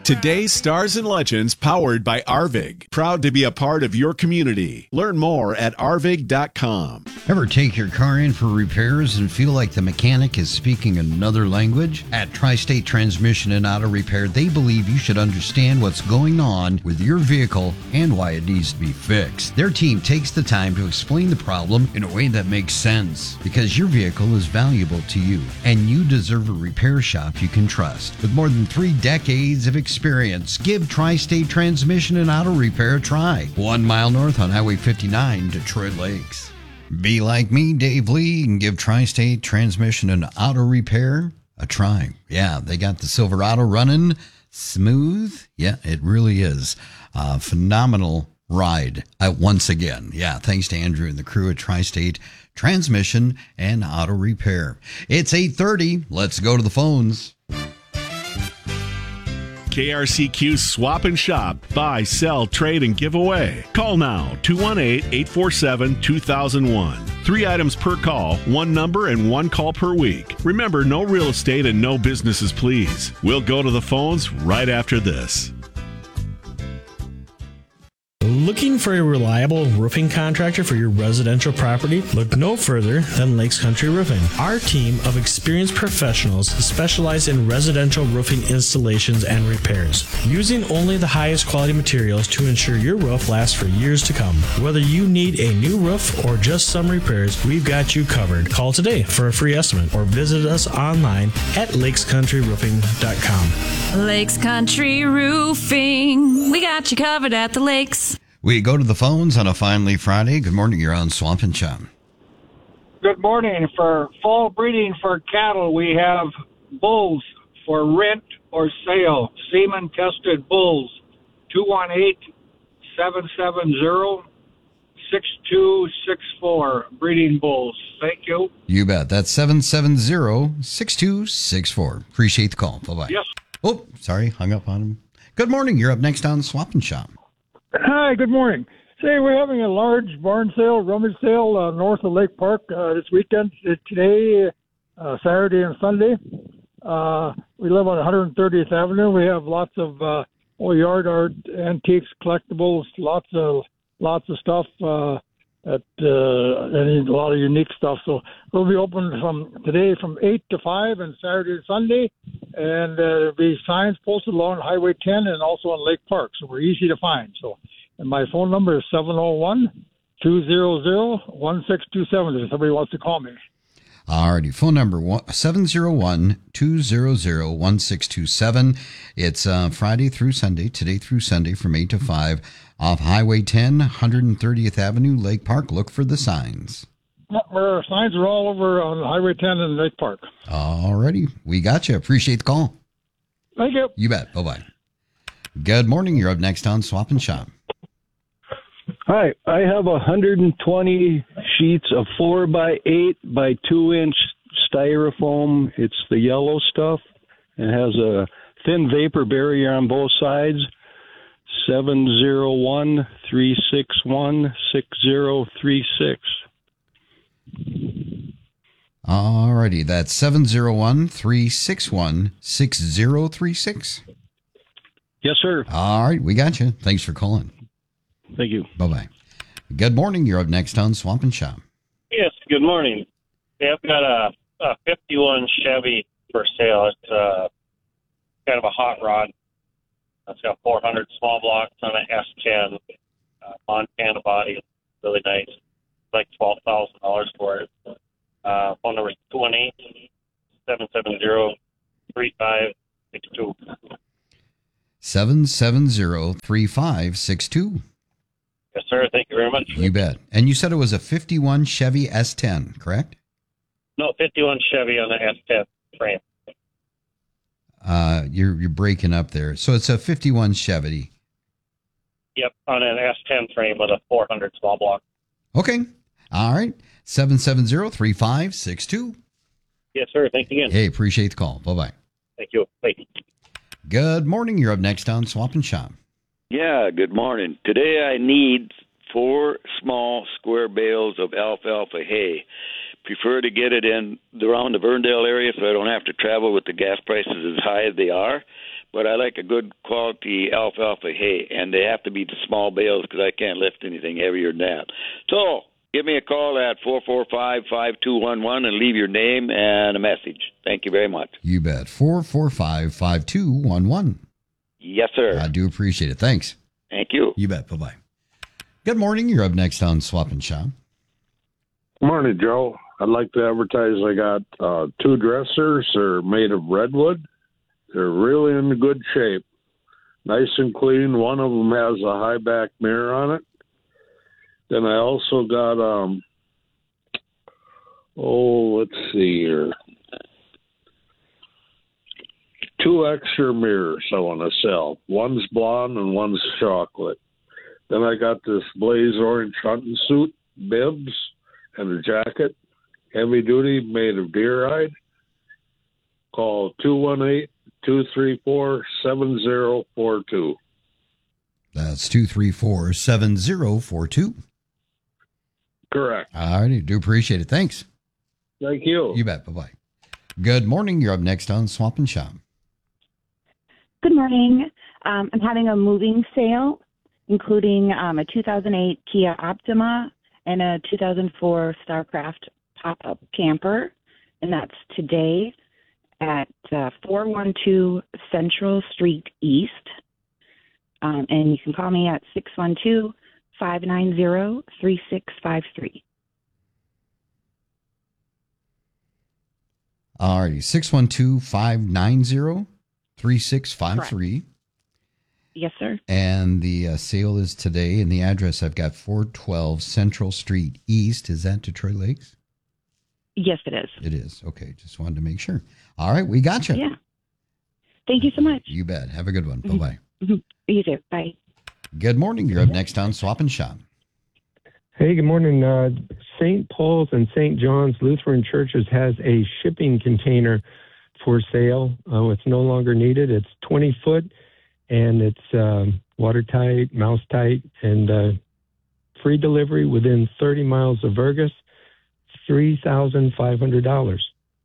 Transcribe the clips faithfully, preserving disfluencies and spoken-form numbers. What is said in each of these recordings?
Today's Stars and Legends, powered by Arvig. Proud to be a part of your community. Learn more at arvig dot com. Ever take your car in for repairs and feel like the mechanic is speaking another language? At Tri-State Transmission and Auto Repair, they believe you should understand what's going on with your vehicle and why it needs to be fixed. Their team takes the time to explain the problem in a way that makes sense, because your vehicle is valuable to you, and you deserve a repair shop you can trust. With more than three decades of experience, give Tri-State Transmission and Auto Repair a try. One mile north on Highway fifty-nine, Detroit Lakes. Be like me, Dave Lee, and give Tri-State Transmission and Auto Repair a try. Yeah, they got the Silverado running smooth. Yeah, it really is. A phenomenal ride uh, once again. Yeah, thanks to Andrew and the crew at Tri-State Transmission and Auto Repair. It's eight thirty. Let's go to the phones. K R C Q Swap and Shop. Buy, sell, trade, and give away. Call now, two one eight, eight four seven, two thousand one. Three items per call, one number, and one call per week. Remember, no real estate and no businesses, please. We'll go to the phones right after this. Looking for a reliable roofing contractor for your residential property? Look no further than Lakes Country Roofing. Our team of experienced professionals specialize in residential roofing installations and repairs, using only the highest quality materials to ensure your roof lasts for years to come. Whether you need a new roof or just some repairs, we've got you covered. Call today for a free estimate or visit us online at lakes country roofing dot com. Lakes Country Roofing. We got you covered at the lakes. We go to the phones on a finally Friday. Good morning. You're on Swamp and Shop. Good morning. For fall breeding for cattle, we have bulls for rent or sale. Semen-tested bulls. two one eight, seven seven zero, six two six four. Breeding bulls. Thank you. You bet. That's seven seven zero, six two six four. Appreciate the call. Bye-bye. Yes. Oh, sorry. Hung up on him. Good morning. You're up next on Swamp and Shop. Hi, good morning. Say, we're having a large barn sale, rummage sale uh, north of Lake Park uh, this weekend, uh, today, uh, Saturday and Sunday. Uh, we live on one hundred thirtieth Avenue. We have lots of uh, old yard art, antiques, collectibles, lots of lots of stuff, uh, at, uh, and a lot of unique stuff. So we'll be open from today from eight to five and Saturday and Sunday. And uh, there'll be signs posted along Highway ten and also on Lake Park. So we're easy to find. So, and my phone number is seven oh one, two hundred, one six two seven if somebody wants to call me. Alrighty, phone number seven oh one, two hundred, one six two seven. It's uh, Friday through Sunday, today through Sunday from eight to five off Highway ten, one hundred thirtieth Avenue, Lake Park. Look for the signs. Our signs are all over on Highway ten in Lake Park. Alrighty, we got you. Appreciate the call. Thank you. You bet. Bye-bye. Good morning. You're up next on Swap and Shop. Hi, I have one hundred twenty sheets of four by eight by two inch styrofoam. It's the yellow stuff. It has a thin vapor barrier on both sides. seven oh one, three six one, six oh three six. Alrighty, that's seven oh one, three six one, six oh three six. Yes, sir. All right, we got you. Thanks for calling. Thank you. Bye-bye. Good morning. You're up next on Swamp and Shop. Yes, good morning. Yeah, I've got a, a fifty-one Chevy for sale. It's uh, kind of a hot rod. It's got four hundred small blocks on an S ten. Uh, Montana body. Really nice. Like twelve thousand dollars for it. Uh, phone number is two one eight, seven seven zero, three five six two. seven seven zero, three five six two. Yes, sir. Thank you very much. You bet. And you said it was a fifty-one Chevy S ten, correct? No, fifty-one Chevy on the S ten frame. Uh, you're you're breaking up there. So it's a fifty-one Chevy. Yep, on an S ten frame with a four hundred small block. Okay. All right. seven seven zero, three five six two. Yes, sir. Thanks again. Hey, appreciate the call. Bye-bye. Thank you. Bye. Good morning. You're up next on Swamp and Shop. Yeah, good morning. Today I need four small square bales of alfalfa hay. Prefer to get it in around the Verndale area so I don't have to travel with the gas prices as high as they are. but I like a good quality alfalfa hay, and they have to be the small bales because I can't lift anything heavier than that. So give me a call at four four five, five two one one and leave your name and a message. Thank you very much. You bet. four four five, five two one one. Yes, sir. I do appreciate it. Thanks. Thank you. You bet. Bye-bye. Good morning. You're up next on Swap and Shop. Morning, Joe. I'd like to advertise I got uh, two dressers. They're made of redwood. They're really in good shape. Nice and clean. One of them has a high back mirror on it. Then I also got, um, oh, let's see here. Two extra mirrors I want to sell. One's blonde and one's chocolate. Then I got this blaze orange hunting suit, bibs, and a jacket. Heavy duty, made of deer hide. Call two one eight, two three four, seven zero four two. That's two three four, seven zero four two. Correct. All righty. Do appreciate it. Thanks. Thank you. You bet. Bye-bye. Good morning. You're up next on Swap and Shop. Good morning. Um, I'm having a moving sale, including um, a two thousand eight Kia Optima and a two thousand four Starcraft pop-up camper, and that's today at uh, four one two Central Street East. Um, and you can call me at six one two, five nine zero, three six five three. All righty. six one two, five nine zero, three six five three. Yes, sir. And the uh, sale is today, and the address I've got four twelve Central Street East. Is that Detroit Lakes? Yes, it is. It is. Okay. Just wanted to make sure. All right. We got you. Yeah. Thank you so much. You bet. Have a good one. Mm-hmm. Bye-bye. Mm-hmm. You too. Bye. Good morning. You're up next on Swap and Shop. Hey, good morning. Uh, Saint Paul's and Saint John's Lutheran Churches has a shipping container for sale. Uh, it's no longer needed. It's twenty foot, and it's um, watertight, mouse tight, and uh, free delivery within thirty miles of Vergas, three thousand five hundred dollars.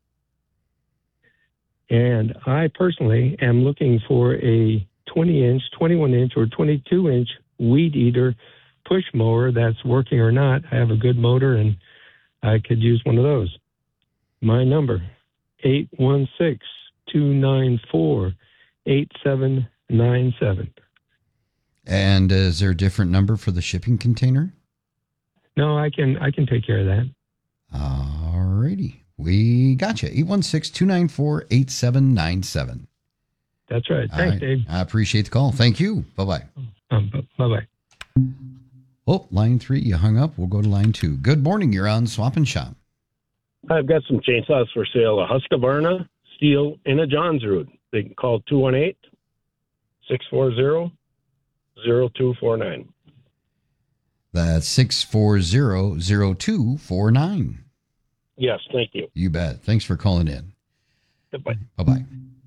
And I personally am looking for a twenty inch, twenty-one inch, or twenty-two inch weed eater push mower that's working or not. I have a good motor, and I could use one of those. My number, eight one six, two nine four, eight seven nine seven. And is there a different number for the shipping container? No, I can I can take care of that. All righty. We got you. eight one six, two nine four, eight seven nine seven. That's right. All Thanks, right. Dave. I appreciate the call. Thank you. Bye-bye. Um, b- bye-bye. Oh, line three, you hung up. We'll go to line two. Good morning. You're on Swap and Shop. I've got some chainsaws for sale, a Husqvarna, steel, and a Johns Root. They can call two one eight, six four zero, zero two four nine. That's six four zero, zero two four nine. Yes, thank you. You bet. Thanks for calling in. Goodbye. Bye-bye.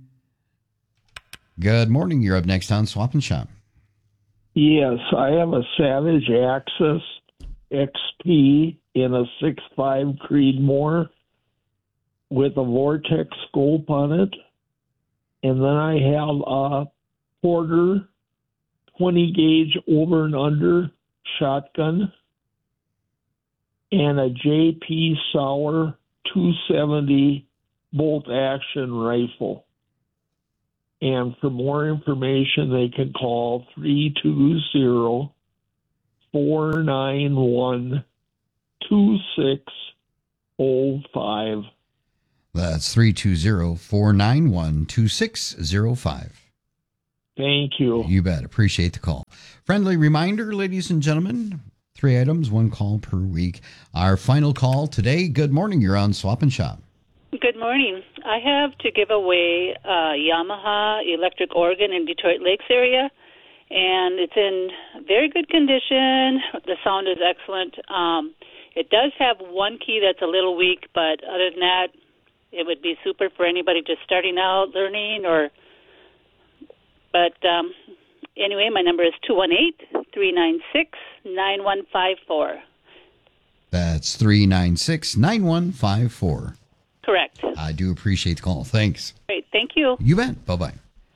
Good morning. You're up next on Swap and Shop. Yes, I have a Savage Axis X P in a six five Creedmoor with a Vortex scope on it. And then I have a Porter twenty gauge over and under shotgun and a J P Sauer two seventy bolt action rifle. And for more information, they can call three two zero, four nine one, two six zero five. That's three two zero, four nine one, two six zero five. Thank you. You bet. Appreciate the call. Friendly reminder, ladies and gentlemen, three items, one call per week. Our final call today. Good morning. You're on Swap and Shop. Good morning. I have to give away a Yamaha electric organ in Detroit Lakes area, and it's in very good condition. The sound is excellent. Um, it does have one key that's a little weak, but other than that, it would be super for anybody just starting out, learning, or... But um, anyway, my number is two one eight, three nine six, nine one five four. That's three nine six, nine one five four. Correct. I do appreciate the call. Thanks. Great. Thank you. You bet. Bye-bye.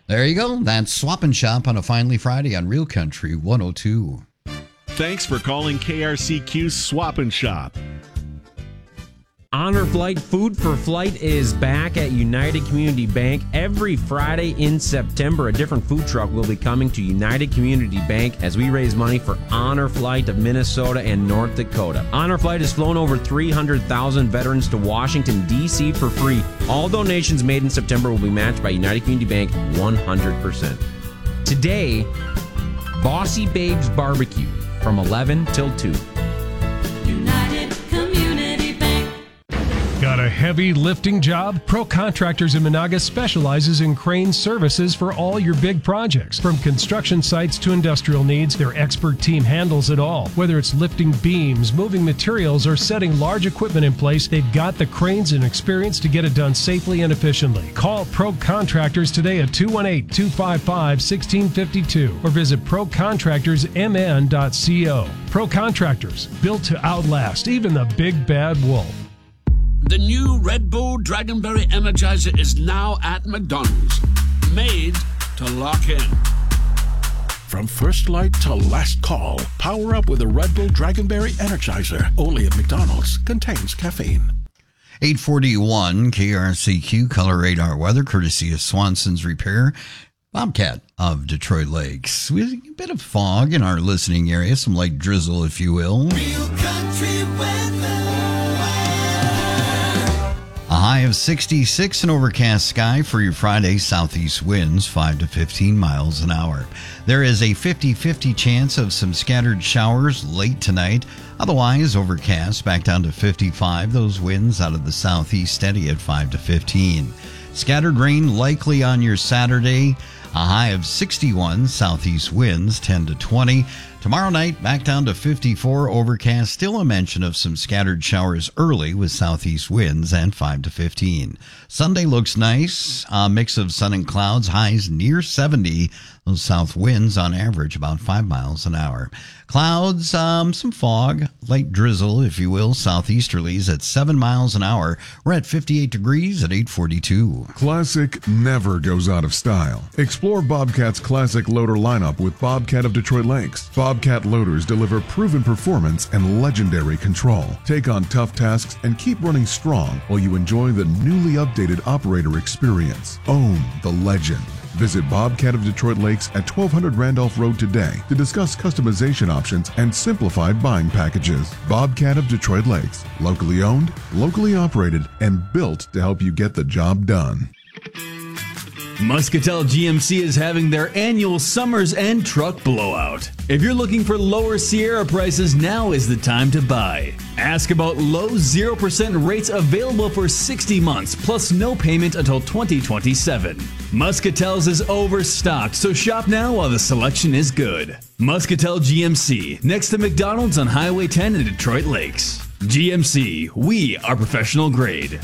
There you go. That's Swap and Shop on a Finally Friday on Real Country one oh two. Thanks for calling K R C Q Swap and Shop. Honor Flight Food for Flight is back at United Community Bank. Every Friday in September, a different food truck will be coming to United Community Bank as we raise money for Honor Flight of Minnesota and North Dakota. Honor Flight has flown over three hundred thousand veterans to Washington, D C for free. All donations made in September will be matched by United Community Bank one hundred percent. Today, Bossy Babes Barbecue from eleven till two. United Community Bank. Got a heavy lifting job? Pro Contractors in Monaga specializes in crane services for all your big projects. From construction sites to industrial needs, their expert team handles it all. Whether it's lifting beams, moving materials, or setting large equipment in place, they've got the cranes and experience to get it done safely and efficiently. Call Pro Contractors today at two one eight, two five five, one six five two or visit pro contractors m n dot co. Pro Contractors, built to outlast even the big bad wolf. The new Red Bull Dragonberry Energizer is now at McDonald's. Made to lock in. From first light to last call, power up with a Red Bull Dragonberry Energizer. Only at McDonald's. Contains caffeine. eight forty-one K R C Q Color Radar Weather, courtesy of Swanson's Repair. Bobcat of Detroit Lakes. With a bit of fog in our listening area, some light drizzle, if you will. Real country weather. A high of sixty-six, an overcast sky for your Friday. Southeast winds five to fifteen miles an hour. There is a fifty-fifty chance of some scattered showers late tonight. Otherwise, overcast back down to fifty-five. Those winds out of the southeast steady at five to fifteen. Scattered rain likely on your Saturday. A high of sixty-one, southeast winds ten to twenty. Tomorrow night, back down to fifty-four, overcast. Still a mention of some scattered showers early with southeast winds and five to fifteen. Sunday looks nice. A mix of sun and clouds, highs near seventy. Those south winds on average about five miles an hour. Clouds, um, some fog, light drizzle, if you will. Southeasterlies at seven miles an hour. We're at fifty-eight degrees at eight forty-two. Classic never goes out of style. Explore Bobcat's classic loader lineup with Bobcat of Detroit Lakes. Bobcat loaders deliver proven performance and legendary control. Take on tough tasks and keep running strong while you enjoy the newly updated operator experience. Own the legend. Visit Bobcat of Detroit Lakes at twelve hundred Randolph Road today to discuss customization options and simplified buying packages. Bobcat of Detroit Lakes. Locally owned, locally operated, and built to help you get the job done. Muscatel G M C is having their annual Summer's End Truck Blowout. If you're looking for lower Sierra prices, now is the time to buy. Ask about low zero percent rates available for sixty months, plus no payment until twenty twenty-seven. Muscatel's is overstocked, so shop now while the selection is good. Muscatel G M C, next to McDonald's on Highway ten in Detroit Lakes. G M C, we are professional grade.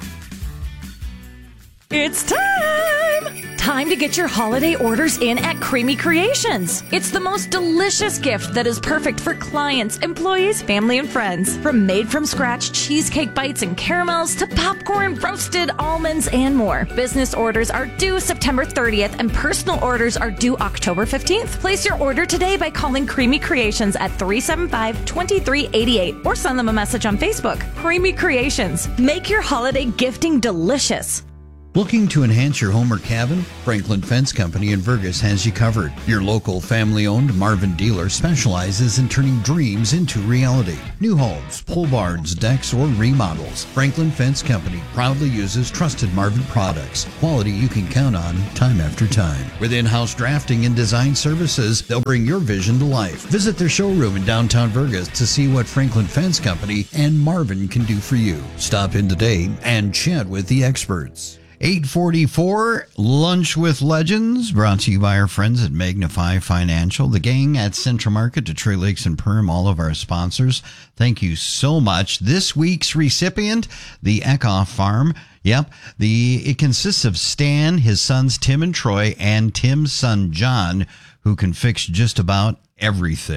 It's time! Time to get your holiday orders in at Creamy Creations. It's the most delicious gift that is perfect for clients, employees, family, and friends. From made-from-scratch cheesecake bites and caramels to popcorn, roasted almonds, and more. Business orders are due September thirtieth, and personal orders are due October fifteenth. Place your order today by calling Creamy Creations at three seven five, two three eight eight or send them a message on Facebook. Creamy Creations. Make your holiday gifting delicious. Looking to enhance your home or cabin? Franklin Fence Company in Vergas has you covered. Your local family-owned Marvin dealer specializes in turning dreams into reality. New homes, pole barns, decks, or remodels. Franklin Fence Company proudly uses trusted Marvin products. Quality you can count on time after time. With in-house drafting and design services, they'll bring your vision to life. Visit their showroom in downtown Vergas to see what Franklin Fence Company and Marvin can do for you. Stop in today and chat with the experts. eight forty-four, Lunch with Legends, brought to you by our friends at Magnify Financial, the gang at Central Market, Detroit Lakes and Perham, all of our sponsors. Thank you so much. This week's recipient, the Eckhoff Farm. Yep, the it consists of Stan, his sons Tim and Troy, and Tim's son John, who can fix just about everything.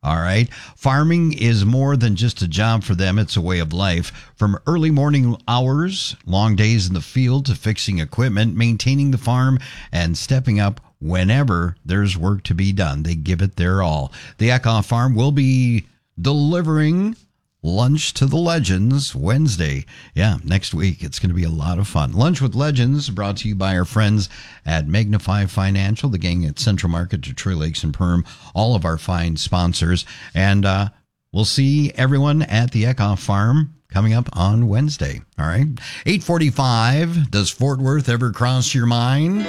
All right. Farming is more than just a job for them. It's a way of life. From early morning hours, long days in the field, to fixing equipment, maintaining the farm, and stepping up whenever there's work to be done. They give it their all. The Eckhoff Farm will be delivering Lunch to the Legends Wednesday. Yeah, next week. It's going to be a lot of fun. Lunch with Legends brought to you by our friends at Magnify Financial, the gang at Central Market, Detroit Lakes and Perm, all of our fine sponsors. And uh, we'll see everyone at the Eckhoff Farm coming up on Wednesday. All right. eight forty-five. Does Fort Worth ever cross your mind?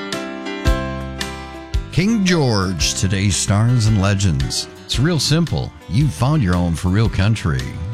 King George, today's Stars and Legends. It's real simple. You've found your home for real country.